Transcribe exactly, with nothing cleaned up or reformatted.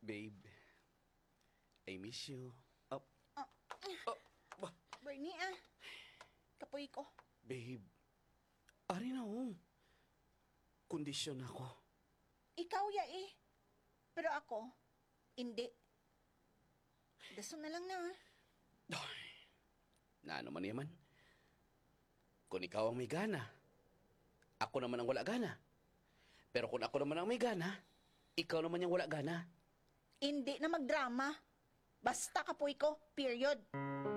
Babe, I miss you. Up. Ah, Oh, ba- Bernie ah. Kapoy ko. babe, ari na oh. Kondisyon ako. Ikaw ya eh. Pero ako, hindi. Daso na lang na. Ay, na ano man yaman. Kung ikaw ang may gana, ako naman ang wala gana. Pero kung ako naman ang may gana, ikaw naman yung wala gana. Hindi na magdrama. Basta kapoy ko. Period.